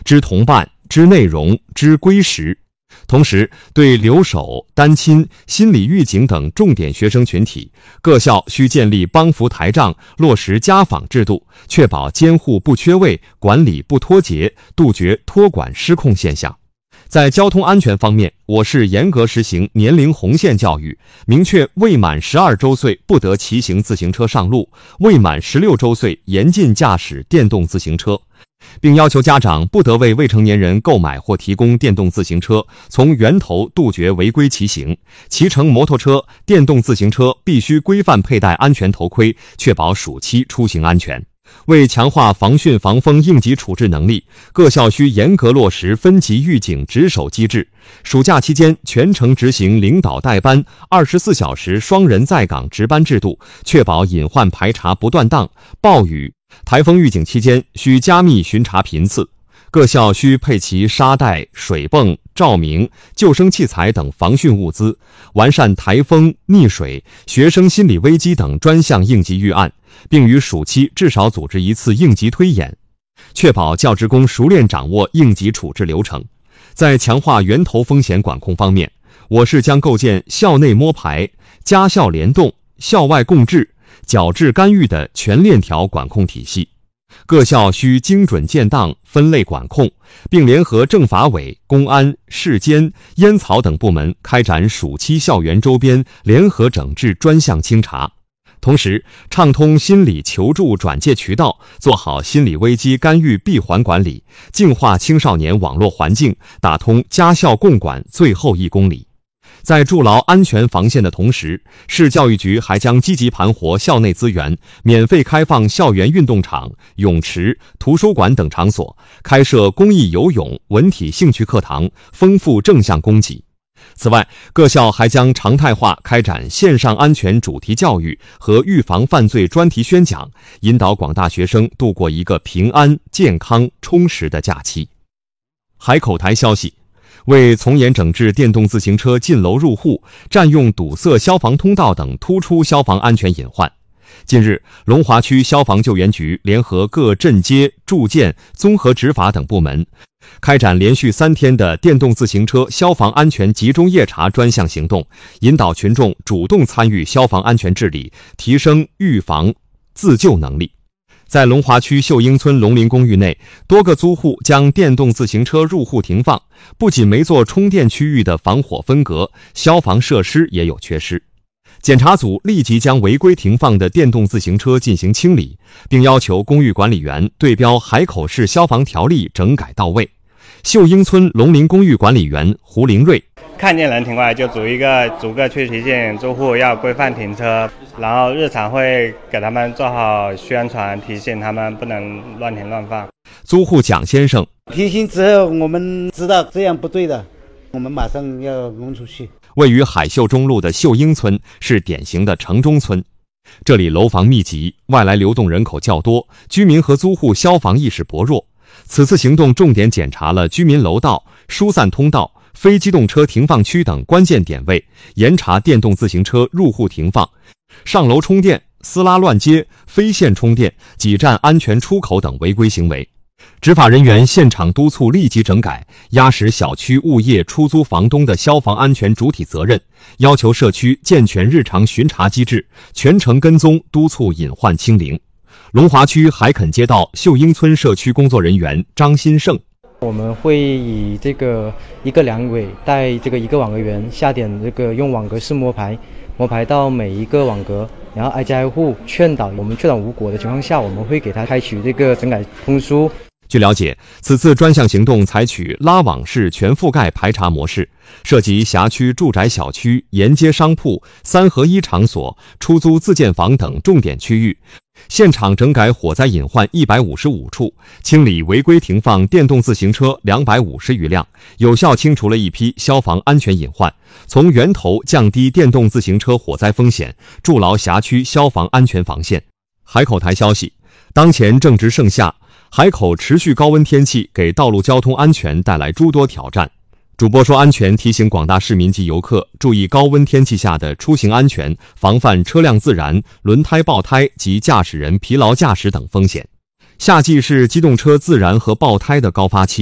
知同伴、知内容、知规时。同时，对留守、单亲、心理预警等重点学生群体，各校需建立帮扶台账，落实家访制度，确保监护不缺位，管理不脱节，杜绝托管失控现象。在交通安全方面，我市严格实行年龄红线教育，明确未满12周岁不得骑行自行车上路，未满16周岁严禁驾驶电动自行车，并要求家长不得为未成年人购买或提供电动自行车，从源头杜绝违规骑行。骑乘摩托车、电动自行车必须规范佩戴安全头盔，确保暑期出行安全。为强化防汛防风应急处置能力，各校需严格落实分级预警值守机制。暑假期间全程执行领导带班、24小时双人在岗值班制度，确保隐患排查不断档。暴雨、台风预警期间需加密巡查频次。各校需配齐沙袋、水泵、照明、救生器材等防汛物资，完善台风、溺水、学生心理危机等专项应急预案，并于暑期至少组织一次应急推演，确保教职工熟练掌握应急处置流程。在强化源头风险管控方面，我市将构建校内摸排、家校联动、校外共治、矫治干预的全链条管控体系。各校需精准建档、分类管控，并联合政法委、公安、市监、烟草等部门开展暑期校园周边联合整治专项清查。同时，畅通心理求助转介渠道，做好心理危机干预闭环管理，净化青少年网络环境，打通家校共管最后1公里。在筑牢安全防线的同时，市教育局还将积极盘活校内资源，免费开放校园运动场、泳池、图书馆等场所，开设公益游泳、文体兴趣课堂，丰富正向供给。此外，各校还将常态化开展线上安全主题教育和预防犯罪专题宣讲，引导广大学生度过一个平安、健康、充实的假期。海口台消息，为从严整治电动自行车进楼入户、占用堵塞消防通道等突出消防安全隐患，近日，龙华区消防救援局联合各镇街、住建、综合执法等部门，开展连续3天的电动自行车消防安全集中夜查专项行动，引导群众主动参与消防安全治理，提升预防自救能力。在龙华区秀英村龙林公寓内，多个租户将电动自行车入户停放，不仅没做充电区域的防火分隔，消防设施也有缺失。检查组立即将违规停放的电动自行车进行清理，并要求公寓管理员对标海口市消防条例整改到位。秀英村龙林公寓管理员胡林瑞， 看见人停过来就逐个去提醒住户要规范停车，然后日常会给他们做好宣传，提醒他们不能乱停乱放。 租户蒋先生， 提醒之后我们知道这样不对的，我们马上要弄出去。 位于海秀中路的秀英村是典型的城中村，这里楼房密集，外来流动人口较多，居民和租户消防意识薄弱。此次行动重点检查了居民楼道、疏散通道、非机动车停放区等关键点位，严查电动自行车入户停放、上楼充电、私拉乱接、非线充电、挤占安全出口等违规行为。执法人员现场督促立即整改，压实小区物业出租房东的消防安全主体责任，要求社区健全日常巡查机制，全程跟踪督促隐患清零。龙华区海垦街道秀英村社区工作人员张新胜， 我们会以这个一个两尾带这个一个网格员下点这个用网格式摸排到每一个网格，然后挨家挨户劝导，我们劝导无果的情况下，我们会给他开取这个整改通书。 据了解，此次专项行动采取拉网式全覆盖排查模式，涉及辖区住宅小区、沿街商铺、3合1场所、出租自建房等重点区域，现场整改火灾隐患155处，清理违规停放电动自行车250余辆，有效清除了一批消防安全隐患，从源头降低电动自行车火灾风险，筑牢辖区消防安全防线。海口台消息，当前正值盛夏，海口持续高温天气给道路交通安全带来诸多挑战。主播说安全提醒广大市民及游客注意高温天气下的出行安全，防范车辆自燃、轮胎爆胎及驾驶人疲劳驾驶等风险。夏季是机动车自燃和爆胎的高发期。